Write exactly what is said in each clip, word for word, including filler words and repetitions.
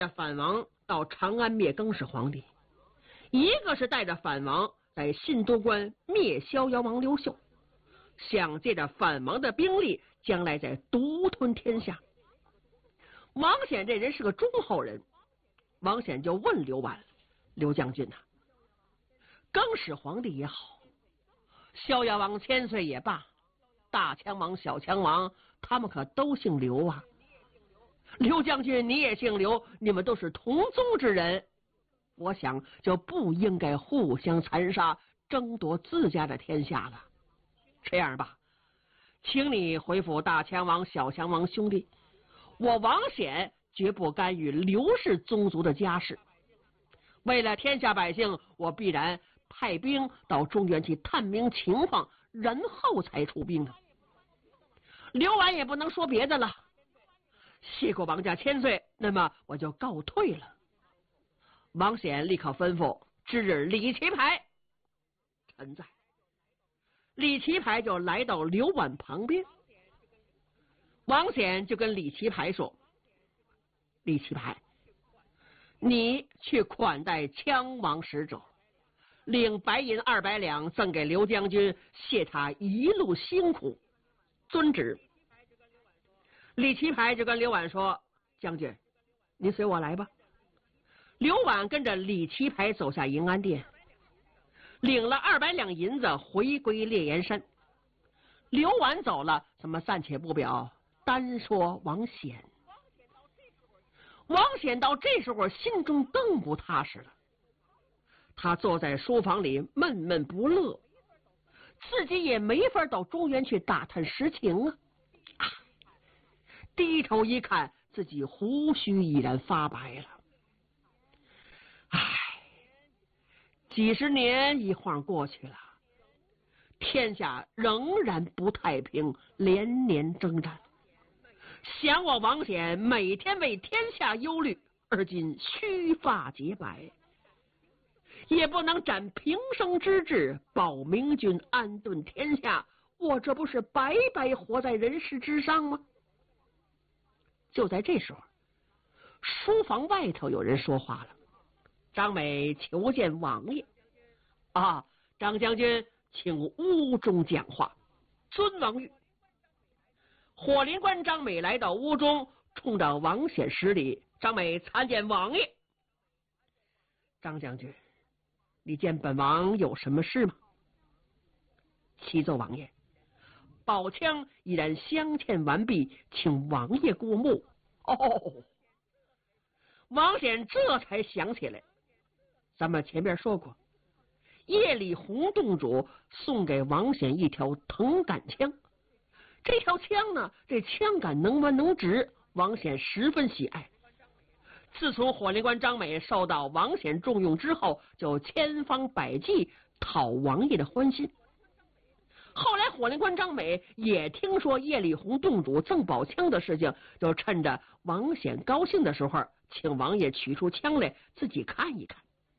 反王到长安灭更始皇帝，一个是带着反王在信都关灭逍遥王刘秀，想借着反王的兵力，将来再独吞天下。王显这人是个忠厚人，王显就问刘绾：“刘将军呐、啊，更始皇帝也好，逍遥王千岁也罢，大羌王、小羌王，他们可都姓刘啊。刘将军你也姓刘，你们都是同宗之人，我想就不应该互相残杀，争夺自家的天下了。这样吧，请你回复大羌王、小羌王兄弟，我王显绝不干预刘氏宗族的家事。为了天下百姓，我必然派兵到中原去探明情况，然后才出兵的。刘绾也不能说别的了，谢过王家千岁，那么我就告退了。王显立刻吩咐之日李奇牌臣在。李奇牌就来到刘绾旁边，王显就跟李奇牌说：“李奇牌，你去款待羌王使者，领白银二百两赠给刘将军，谢他一路辛苦，遵旨。”李奇牌就跟刘绾说：“将军，你随我来吧。”刘绾跟着李奇牌走下银安殿，领了二百两银子回归烈焰山。刘绾走了，咱们暂且不表，单说王显。王显到这时候心中更不踏实了，他坐在书房里闷闷不乐，自己也没法到中原去打探实情啊！啊，低头一看，自己胡须已然发白了。唉，几十年一晃过去了，天下仍然不太平，连年征战。想我王显每天为天下忧虑，而今须发洁白，也不能展平生之志，保明君安顿天下，我这不是白白活在人世之上吗？就在这时候，书房外头有人说话了：“张美求见王爷。”啊，张将军，请屋中讲话，遵王谕。火灵官张美来到屋中，冲着王显施礼：“张美参见王爷。”张将军，你见本王有什么事吗？启奏王爷，宝枪已然镶嵌完毕，请王爷过目。哦，王显这才想起来，咱们前面说过，叶里红洞主送给王显一条藤杆枪，这条枪呢，这枪杆能弯能直，王显十分喜爱。自从火灵官张美受到王显重用之后，就千方百计讨王爷的欢心。后来火灵官张美也听说叶里红洞主赠宝枪的事情，就趁着王显高兴的时候，请王爷取出枪来自己看一看。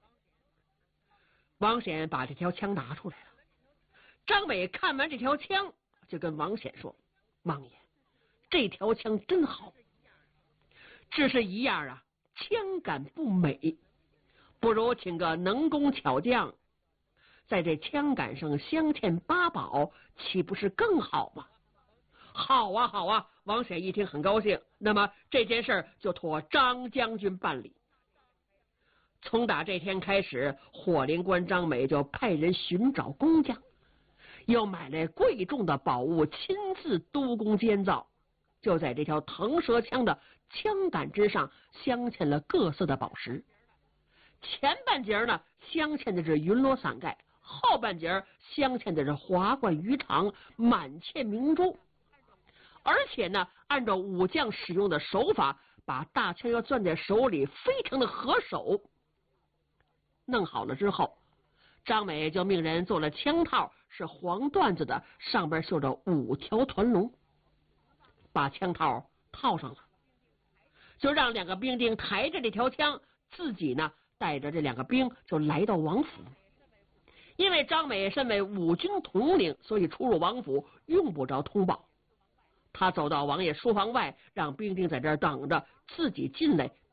王显把这条枪拿出来了，张美看完这条枪，就跟王显说：“王爷，这条枪真好，只是一样啊，枪杆不美，不如请个能工巧匠，在这枪杆上镶嵌八宝，岂不是更好吗？”“好啊，好啊！”王显一听很高兴，那么这件事就托张将军办理。从打这天开始，火灵官张美就派人寻找工匠，又买来贵重的宝物，亲自督工监造，就在这条腾蛇枪的枪杆之上镶嵌了各色的宝石。前半截呢镶嵌的是云罗伞盖，后半截镶嵌的是华冠鱼肠、满嵌明珠。而且呢，按照武将使用的手法，把大枪要攥在手里，非常的合手。弄好了之后，张美就命人做了枪套，是黄缎子的，上边绣着五条团龙，把枪套套上了，就让两个兵丁抬着这条枪，自己呢带着这两个兵就来到王府。因为张美身为五军统领，所以出入王府用不着通报。他走到王爷书房外，让兵丁在这儿等着，自己进来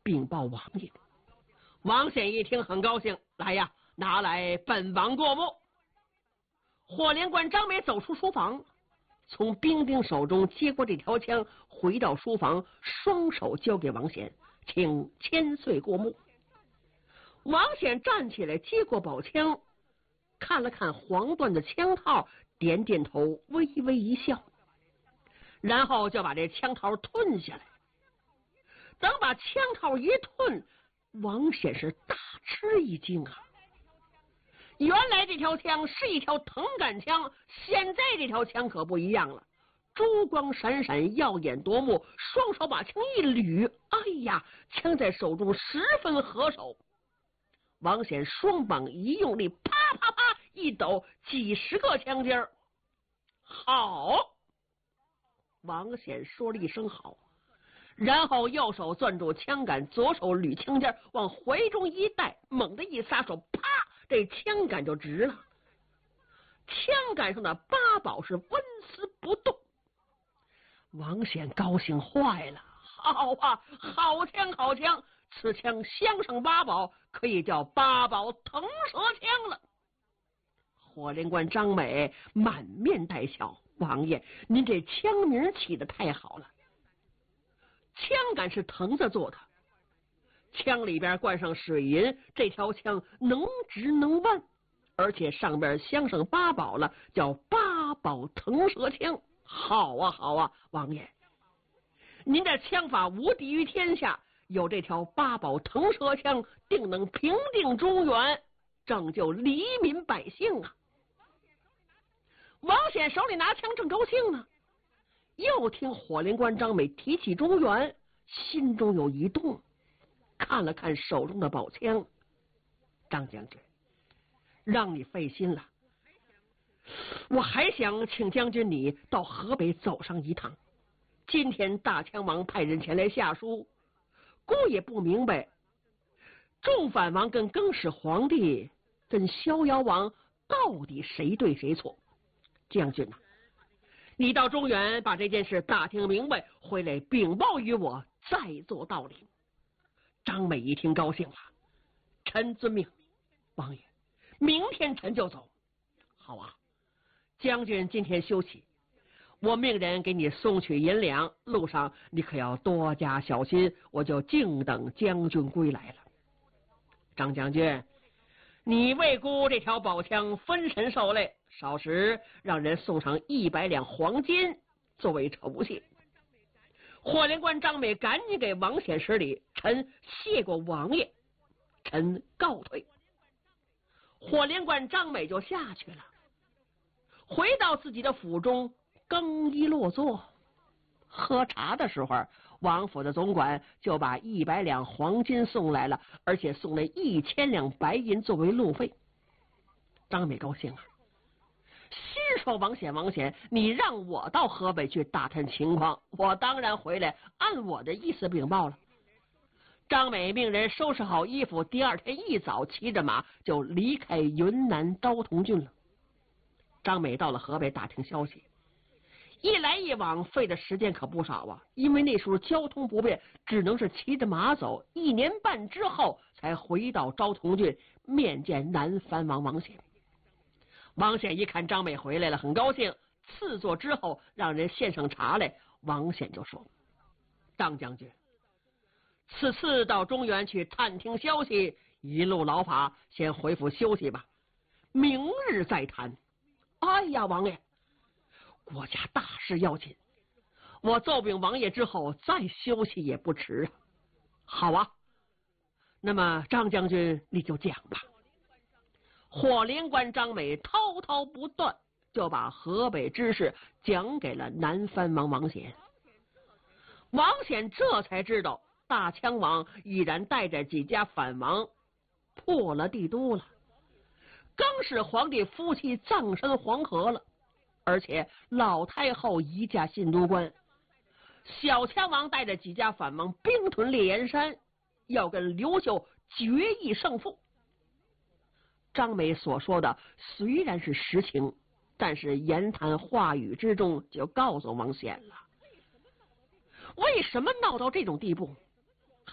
禀报王爷。王显一听很高兴，来呀，拿来本王过目。火连官张美走出书房，从兵丁手中接过这条枪，回到书房，双手交给王显，请千岁过目。王显站起来，接过宝枪，看了看黄缎的枪套，点点头，微微一笑，然后就把这枪套吞下来。等把枪套一吞，王显是大吃一惊啊！原来这条枪是一条藤杆枪，现在这条枪可不一样了，珠光闪闪，耀眼夺目，双手把枪一捋，哎呀，枪在手中十分合手。王显双膀一用力，啪啪啪一抖，几十个枪尖儿。好！王显说了一声好，然后右手攥住枪杆，左手捋枪尖，往怀中一带，猛地一撒手，啪，这枪杆就直了。枪杆上的八宝是纹丝不动。王显高兴坏了，好啊，好枪好枪，此枪相胜八宝，可以叫八宝腾蛇枪了。火连官张美满面带笑，王爷，您这枪名起得太好了。枪杆是藤子做的，枪里边灌上水银，这条枪能直能弯，而且上边镶上八宝了，叫八宝腾蛇枪。好啊好啊，王爷，您的枪法无敌于天下，有这条八宝腾蛇枪，定能平定中原，拯救黎民百姓啊！王显手里拿枪正高兴呢，又听火连官张美提起中原，心中有一动，看了看手中的宝枪，张将军，让你费心了，我还想请将军你到河北走上一趟。今天大枪王派人前来下书，姑也不明白，众反王跟更始皇帝跟逍遥王到底谁对谁错。将军呐、啊，你到中原把这件事打听明白，回来禀报于我，再做道理。张美一听高兴了，臣遵命。王爷，明天臣就走。好啊，将军今天休息，我命人给你送去银两，路上你可要多加小心，我就静等将军归来了。张将军，你为姑这条宝枪分神受累，少时让人送上一百两黄金作为酬谢。火连官张美赶紧给王显施礼，臣谢过王爷，臣告退。火连官张美就下去了，回到自己的府中，更衣落座。喝茶的时候，王府的总管就把一百两黄金送来了，而且送了一千两白银作为路费。张美高兴啊，心说王显王显，你让我到河北去打探情况，我当然回来按我的意思禀报了。张美命人收拾好衣服，第二天一早骑着马就离开云南昭通郡了。张美到了河北打听消息，一来一往费的时间可不少啊，因为那时候交通不便，只能是骑着马走，一年半之后才回到昭通郡面见南藩王王显。王显一看张美回来了，很高兴，赐座之后让人献上茶来。王显就说，张将军，此次到中原去探听消息，一路劳乏，先回府休息吧，明日再谈。哎呀，王爷，国家大事要紧，我奏禀王爷之后再休息也不迟啊。好啊，那么张将军你就讲吧。火连官张美滔滔不断，就把河北之事讲给了南藩王王显。王显这才知道大枪王已然带着几家反王破了帝都了，更是皇帝夫妻葬身黄河了，而且老太后移驾信都关，小枪王带着几家反王兵屯烈焰山，要跟刘秀决一胜负。张美所说的虽然是实情，但是言谈话语之中就告诉王显了，为什么闹到这种地步，还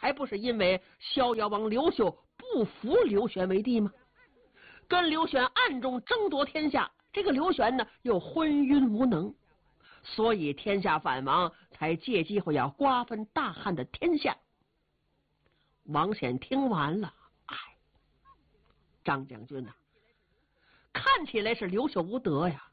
还不是因为逍遥王刘秀不服刘玄为帝吗？跟刘玄暗中争夺天下，这个刘玄呢又昏晕无能，所以天下反王才借机会要瓜分大汉的天下。王显听完了，哎，张将军呐、啊，看起来是刘秀无德呀，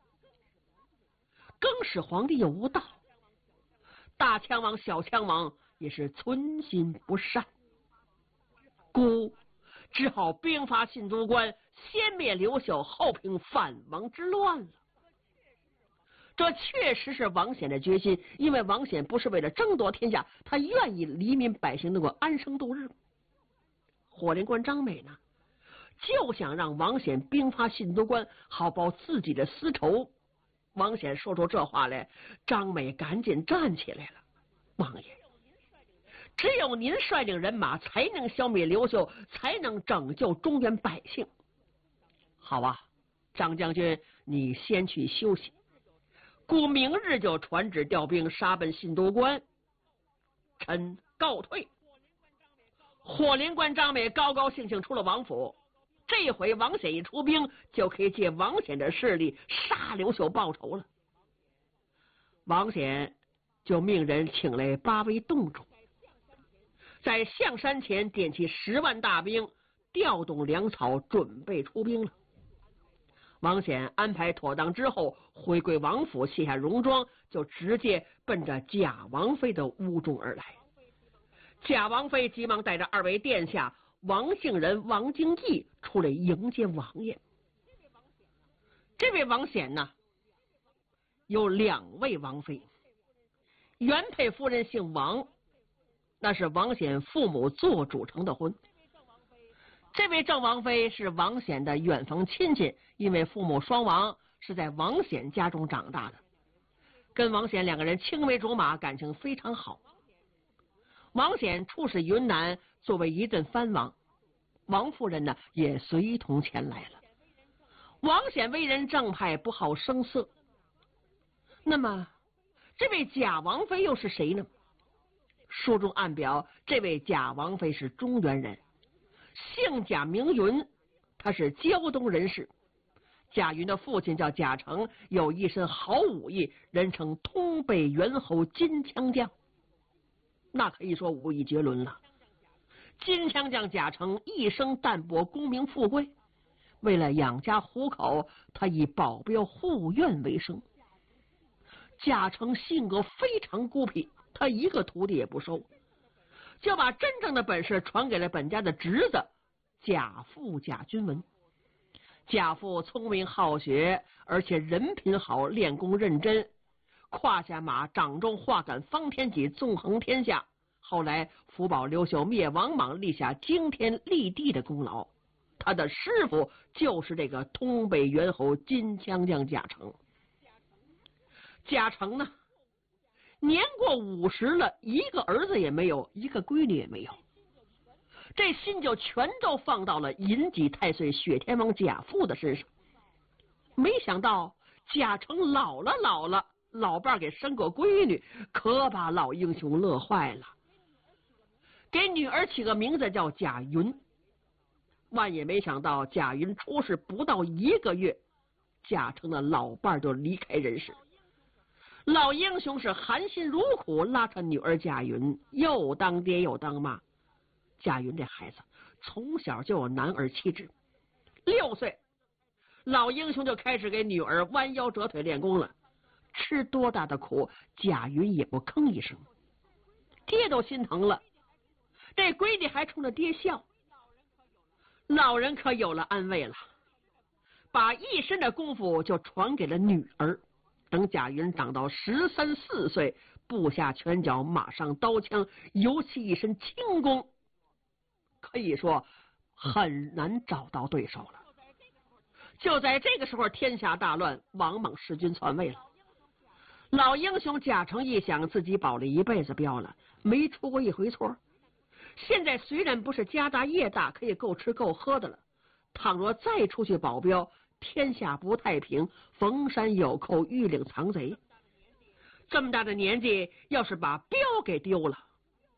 更始皇帝又无道，大羌王小羌王也是存心不善，故只好兵发信都关，先灭刘秀，后平反王之乱了。这确实是王显的决心，因为王显不是为了争夺天下，他愿意黎民百姓能够安生度日。火灵官张美呢，就想让王显兵发信都关，好报自己的私仇。王显说出这话来，张美赶紧站起来了。王爷，只有您率领人马，才能消灭刘秀，才能拯救中原百姓。好啊，张将军，你先去休息。故明日就传旨调兵杀奔信都关，臣告退。火灵官张美高高兴兴出了王府，这回王显一出兵，就可以借王显的势力杀刘秀报仇了。王显就命人请来八位洞主，在象山前点起十万大兵，调动粮草，准备出兵了。王显安排妥当之后，回归王府，卸下戎装，就直接奔着贾王妃的屋中而来。贾王妃急忙带着二位殿下王姓人、王敬义出来迎接王爷。这位王显呢，有两位王妃，原配夫人姓王，那是王显父母做主成的婚。这位郑王妃是王显的远房亲戚，因为父母双亡，是在王显家中长大的，跟王显两个人青梅竹马，感情非常好。王显出使云南，作为一阵藩王，王夫人呢也随同前来了。王显为人正派，不好声色。那么这位贾王妃又是谁呢？书中暗表，这位贾王妃是中原人，姓贾名云，他是胶东人士。贾云的父亲叫贾成，有一身好武艺，人称通背猿猴金枪将，那可以说武艺绝伦了。金枪将贾成一生淡泊功名富贵，为了养家糊口，他以保镖护院为生。贾成性格非常孤僻，他一个徒弟也不收，就把真正的本事传给了本家的侄子贾父贾君文。贾父聪明好学，而且人品好，练功认真，胯下马，掌中画杆，方天戟，纵横天下。后来辅保刘秀灭王莽，立下惊天立地的功劳。他的师傅就是这个通背猿猴金枪将贾成。贾成呢，年过五十了，一个儿子也没有，一个闺女也没有，这心就全都放到了银戟太岁雪天王贾父的身上。没想到贾成老了老了，老伴给生个闺女，可把老英雄乐坏了，给女儿起个名字叫贾云。万也没想到，贾云出世不到一个月，贾成的老伴就离开人世。老英雄是含辛茹苦拉扯女儿贾云，又当爹又当妈。贾云这孩子从小就有男儿气质，六岁老英雄就开始给女儿弯腰折腿练功了。吃多大的苦，贾云也不吭一声，爹都心疼了，这闺女还冲着爹笑。老人可有了安慰了，把一身的功夫就传给了女儿。等贾云长到十三四岁，部下拳脚，马上刀枪，尤其一身轻功，可以说很难找到对手了。就在这个时候，天下大乱，王莽弑君篡位了。老英雄贾成一想，自己保了一辈子镖了，没出过一回错。现在虽然不是家大业大，可以够吃够喝的了，倘若再出去保镖，天下不太平，逢山有寇，遇岭藏贼。这么大的年纪，要是把镖给丢了，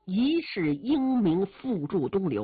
一世英名付诸东流。